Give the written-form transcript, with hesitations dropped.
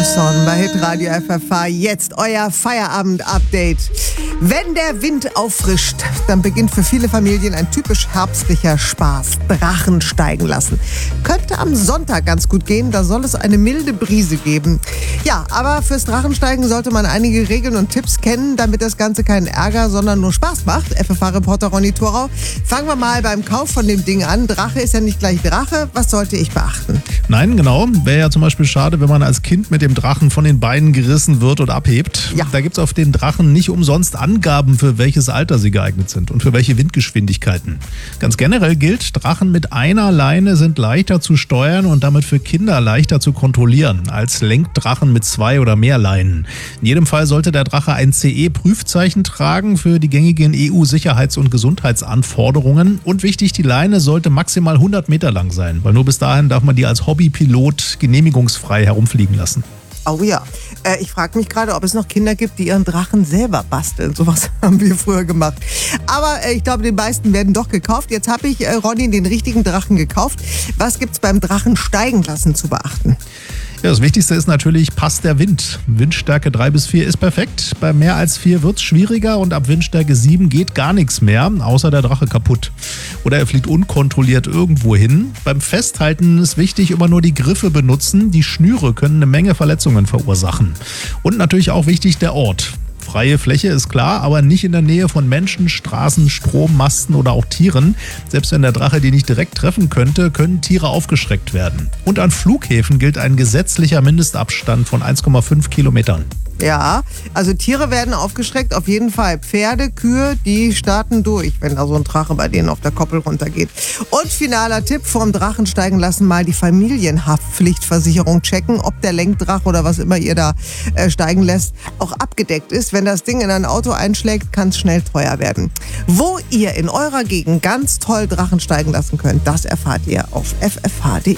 Carlsson bei Hitradio FFH. Jetzt euer Feierabend-Update. Wenn der Wind auffrischt, dann beginnt für viele Familien ein typisch herbstlicher Spaß. Drachen steigen lassen. Könnte am Sonntag ganz gut gehen, da soll es eine milde Brise geben. Ja, aber fürs Drachensteigen sollte man einige Regeln und Tipps kennen, damit das Ganze keinen Ärger, sondern nur Spaß macht. FFH-Reporter Ronny Thorau. Fangen wir mal beim Kauf von dem Ding an. Drache ist ja nicht gleich Drache. Was sollte ich beachten? Nein, genau. Wäre ja zum Beispiel schade, wenn man als Kind mit dem Drachen von den Beinen gerissen wird und abhebt. Ja. Da gibt es auf den Drachen nicht umsonst Angaben, für welches Alter sie geeignet sind und für welche Windgeschwindigkeiten. Ganz generell gilt, Drachen mit einer Leine sind leichter zu steuern und damit für Kinder leichter zu kontrollieren als Lenkdrachen mit 2 oder mehr Leinen. In jedem Fall sollte der Drache ein CE-Prüfzeichen tragen für die gängigen EU-Sicherheits- und Gesundheitsanforderungen. Und wichtig, die Leine sollte maximal 100 Meter lang sein, weil nur bis dahin darf man die als Hobbypilot genehmigungsfrei herumfliegen lassen. Oh ja, ich frage mich gerade, ob es noch Kinder gibt, die ihren Drachen selber basteln. Sowas haben wir früher gemacht. Aber ich glaube, den meisten werden doch gekauft. Jetzt habe ich, Ronny, den richtigen Drachen gekauft. Was gibt's beim Drachen steigen lassen zu beachten? Ja, das Wichtigste ist natürlich, passt der Wind. Windstärke 3 bis 4 ist perfekt. Bei mehr als 4 wird es schwieriger und ab Windstärke 7 geht gar nichts mehr, außer der Drache kaputt. Oder er fliegt unkontrolliert irgendwo hin. Beim Festhalten ist wichtig, immer nur die Griffe benutzen. Die Schnüre können eine Menge Verletzungen verursachen. Und natürlich auch wichtig der Ort. Freie Fläche ist klar, aber nicht in der Nähe von Menschen, Straßen, Strommasten oder auch Tieren. Selbst wenn der Drache die nicht direkt treffen könnte, können Tiere aufgeschreckt werden. Und an Flughäfen gilt ein gesetzlicher Mindestabstand von 1,5 Kilometern. Ja, also Tiere werden aufgeschreckt, auf jeden Fall. Pferde, Kühe, die starten durch, wenn da so ein Drache bei denen auf der Koppel runtergeht. Und finaler Tipp, vorm Drachen steigen lassen, mal die Familienhaftpflichtversicherung checken, ob der Lenkdrache oder was immer ihr da steigen lässt, auch abgedeckt ist. Wenn das Ding in ein Auto einschlägt, kann es schnell teuer werden. Wo ihr in eurer Gegend ganz toll Drachen steigen lassen könnt, das erfahrt ihr auf ffh.de.